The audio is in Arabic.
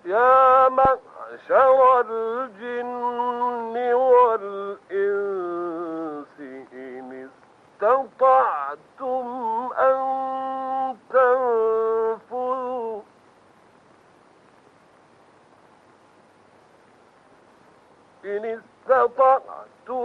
يا معشر الجن والإنس إن استطعتم أن تنفذوا إن استطعتم